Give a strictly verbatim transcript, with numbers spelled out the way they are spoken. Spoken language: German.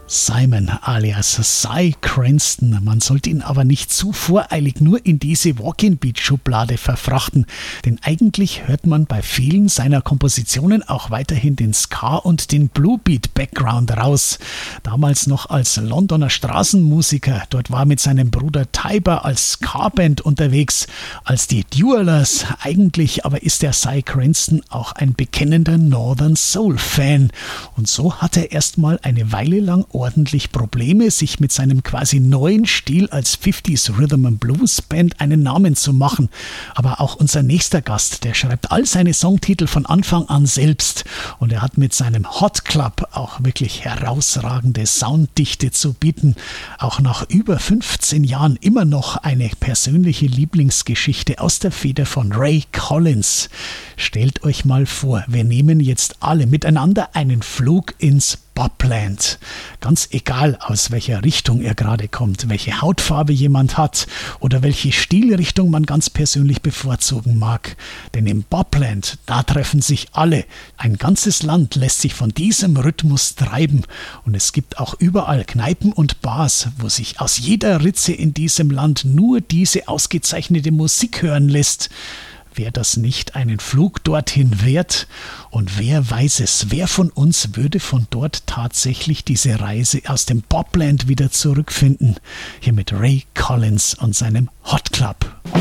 Simon alias Cy Cranston. Man sollte ihn aber nicht zu voreilig nur in diese Walking-Beat-Schublade verfrachten, denn eigentlich hört man bei vielen seiner Kompositionen auch weiterhin den Ska- und den Bluebeat-Background raus. Damals noch als Londoner Straßenmusiker, dort war mit seinem Bruder Tiber als Ska-Band unterwegs, als die Duelers. Eigentlich aber ist der Cy Cranston auch ein bekennender Northern Soul-Fan und so hat er erstmal eine Weile lang ordentlich Probleme, sich mit seinem quasi neuen Stil als fünfziger Rhythm and Blues Band einen Namen zu machen. Aber auch unser nächster Gast, der schreibt all seine Songtitel von Anfang an selbst und er hat mit seinem Hot Club auch wirklich herausragende Sounddichte zu bieten. Auch nach über fünfzehn Jahren immer noch eine persönliche Lieblingsgeschichte aus der Feder von Ray Collins. Stellt euch mal vor, wir nehmen jetzt alle miteinander einen Flug ins Bobland. Ganz egal, aus welcher Richtung er gerade kommt, welche Hautfarbe jemand hat oder welche Stilrichtung man ganz persönlich bevorzugen mag. Denn im Bobland, da treffen sich alle. Ein ganzes Land lässt sich von diesem Rhythmus treiben. Und es gibt auch überall Kneipen und Bars, wo sich aus jeder Ritze in diesem Land nur diese ausgezeichnete Musik hören lässt. Wäre das nicht einen Flug dorthin wert? Und wer weiß es, wer von uns würde von dort tatsächlich diese Reise aus dem Bobland wieder zurückfinden? Hier mit Ray Collins und seinem Hot Club.